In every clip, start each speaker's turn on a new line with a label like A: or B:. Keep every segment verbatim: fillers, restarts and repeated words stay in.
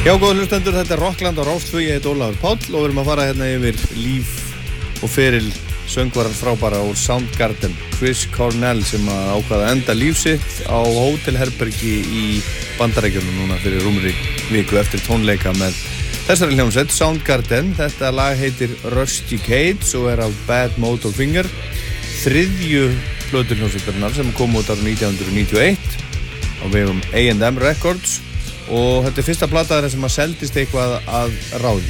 A: Já, góða hlustendur, þetta er Rockland á Rás tvö, ég heit Ólafur Páll og við erum að fara hérna yfir líf og feril söngvarar frábæra úr Soundgarden, Chris Cornell sem að ákvaða enda líf sitt á hótelherbergi í Bandaríkjunum núna fyrir rúmri viku eftir tónleika með þessari hljómsveit, Soundgarden. Þetta lag heitir Rusty Cage og er af Bad Motor Finger, þriðju plötuhljómsveitarinnar sem kom út árið nítján hundruð níutíu og eitt á vegum A and M Records. Og þetta er fyrsta plataðurinn sem að seldist eitthvað að ráði.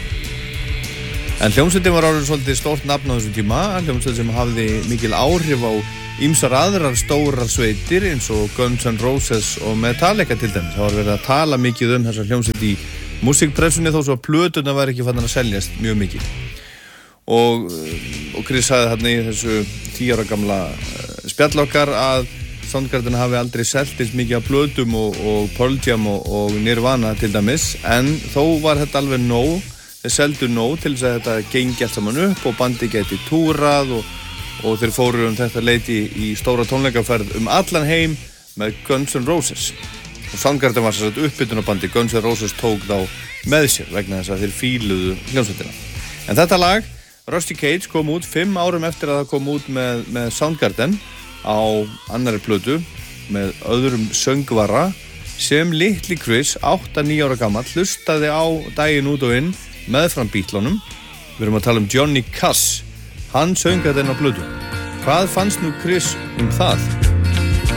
A: En hljómsveitin var orðið svolítið stórt nafn á þessum tíma, hljómsveit sem hafði mikil áhrif á ýmsar aðrar stórar sveitir eins og Guns N' Roses og Metallica til dæmis. Það var verið að tala mikið um þessa hljómsveit í músíkpressunni þó svo að plöturnar væri ekki fannar að seljast mjög mikið. Og, og Chris sagði þarna í þessu tíu ára gamla spjall okkar að Soundgarden hafi aldrei selt eins mikið af plötum og, og Pearl Jam og, og Nirvana til dæmis, en þó var þetta alveg nóg, þeir seldu nóg til þess að þetta gengi allt saman upp og bandi geti túrað og, og þeir fóru um þetta leiti í stóra tónleikaferð um allan heim með Guns N' Roses. Og Soundgarden var þess að uppbytunarbandi, Guns N' Roses tók þá með sér vegna þess að þeir fíluðu hljómsveitina. En þetta lag, Rusty Cage, kom út fimm árum eftir að það kom út með, með Soundgarden á annari plötu með öðrum söngvara sem litli Chris, átta til níu ára gamall, hlustaði á daginn út og inn meðfram Beatlunum. Við erum að tala um Johnny Cash, hann söng þetta inn á plötu. Hvað fannst nú Chris um það?